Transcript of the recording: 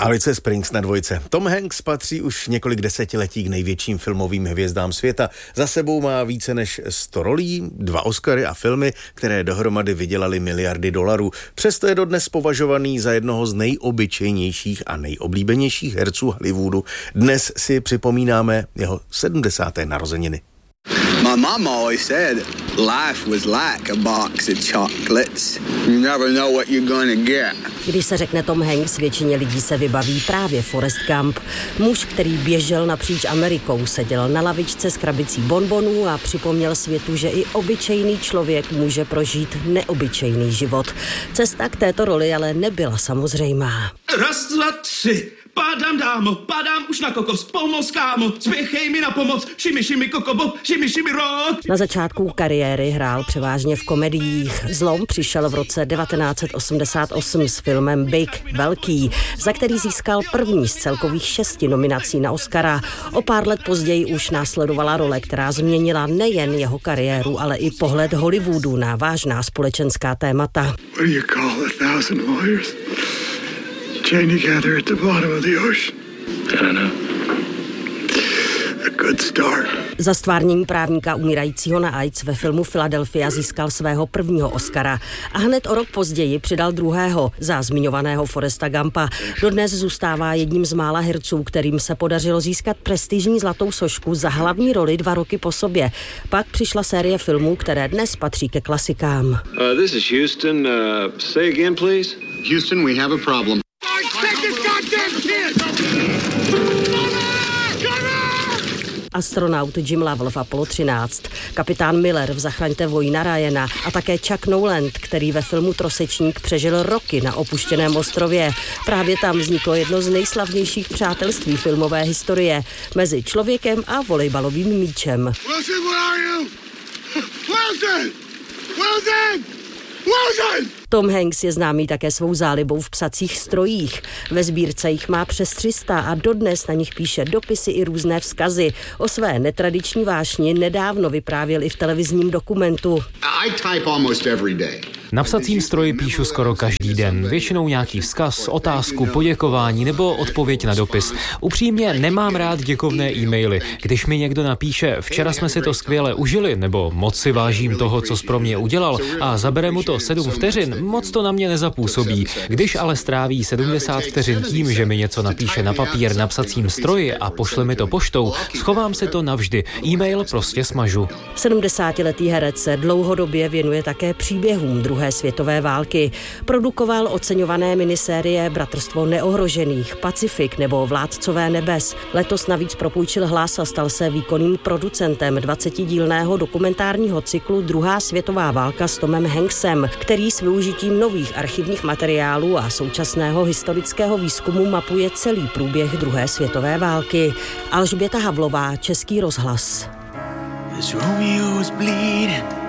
Alice Springs na dvojce. Tom Hanks patří už několik desetiletí k největším filmovým hvězdám světa. Za sebou má více než 100 rolí, 2 Oscary a filmy, které dohromady vydělaly miliardy dolarů. Přesto je dodnes považovaný za jednoho z nejobyčejnějších a nejoblíbenějších herců Hollywoodu. Dnes si připomínáme jeho 70. narozeniny. My mom always said life was like a box of chocolates. You never know what you're gonna get. Když se řekne Tom Hanks, většině lidí se vybaví právě Forrest Gump. Muž, který běžel napříč Amerikou, seděl na lavičce s krabicí bonbonů a připomněl světu, že i obyčejný člověk může prožít neobyčejný život. Cesta k této roli ale nebyla samozřejmá. 1, 2, 3. Pádám, dámo, pádám už na kokos, pomoz, kámo, spěchej mi na pomoc, šimi, šimi, kokobo, šimi, šimi, rock. Na začátku kariéry hrál převážně v komediích. Zlom přišel v roce 1988 s filmem Big, velký, za který získal první z celkových 6 nominací na Oscara. O pár let později už následovala role, která změnila nejen jeho kariéru, ale i pohled Hollywoodu na vážná společenská témata. What do you call 1,000 lawyers? Chain together at the bottom of the ocean. I don't know. A good start. Za ztvárnění právníka umírajícího na AIDS ve filmu Philadelphia získal svého prvního Oscara a hned o rok později přidal druhého za zmiňovaného Forresta Gumpa. Dodnes zůstává jedním z mála herců, kterým se podařilo získat prestižní zlatou sošku za hlavní roli 2 roky po sobě. Pak přišla série filmů, které dnes patří ke klasikám. This is Houston. Say again, please. Houston, we have a problem. Astronaut Jim Lovell v Apollo 13, kapitán Miller v Zachraňte vojína Ryana a také Chuck Noland, který ve filmu Trosečník přežil roky na opuštěném ostrově. Právě tam vzniklo jedno z nejslavnějších přátelství filmové historie mezi člověkem a volejbalovým míčem. Wilson, where are you? Wilson! Wilson! Wilson! Tom Hanks je známý také svou zálibou v psacích strojích. Ve sbírce jich má přes 300 a dodnes na nich píše dopisy i různé vzkazy. O své netradiční vášni nedávno vyprávěl i v televizním dokumentu. I type almost every day. Na psacím stroji píšu skoro každý den. Většinou nějaký vzkaz, otázku, poděkování nebo odpověď na dopis. Upřímně nemám rád děkovné e-maily. Když mi někdo napíše, včera jsme si to skvěle užili, nebo moc si vážím toho, co jsi pro mě udělal a zabere mu to 7 vteřin, moc to na mě nezapůsobí. Když ale stráví 70 vteřin tím, že mi něco napíše na papír na psacím stroji a pošle mi to poštou, schovám si to navždy. E-mail prostě smažu. 70letý herec se dlouhodobě věnuje také příběhům druhé světové války. Produkoval oceňované minisérie Bratrstvo neohrožených, Pacifik nebo Vládcové nebes. Letos navíc propůjčil hlas a stal se výkonným producentem 20dílného dokumentárního cyklu Druhá světová válka s Tomem Hanksem, který s využitím nových archivních materiálů a současného historického výzkumu mapuje celý průběh druhé světové války. Alžběta Havlová, Český rozhlas. Romeo was bleeding.